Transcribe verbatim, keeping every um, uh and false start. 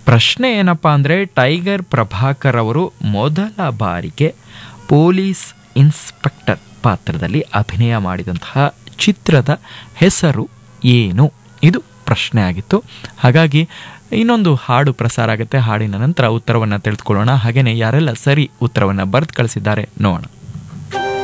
ಪ್ರಶ್ನೆ ಏನಪ್ಪ ಅಂದರೆ, ಟೈಗರ್ ಪ್ರಭಾಕರ್ ಅವರು ಮೊದಲ ಬಾರಿಗೆ ಪೊಲೀಸ್ ಇನ್ಸ್ಪೆಕ್ಟರ್ ಪಾತ್ರದಲ್ಲಿ ಅಭಿನಯ ಮಾಡಿದಂತಹ ಚಿತ್ರದ ಹೆಸರು ಏನು? ಇದು ಪ್ರಶ್ನೆ ಆಗಿತ್ತು. ಹಾಗಾಗಿ ಇನ್ನೊಂದು ಹಾಡು ಪ್ರಸಾರ ಆಗುತ್ತೆ. ಹಾಡಿನ ನಂತರ ಉತ್ತರವನ್ನು ತಿಳಿದುಕೊಳ್ಳೋಣ. ಹಾಗೆಯೇ ಯಾರೆಲ್ಲ ಸರಿ ಉತ್ತರವನ್ನು ಬರೆದು ಕಳಿಸಿದ್ದಾರೆ ನೋಡೋಣ.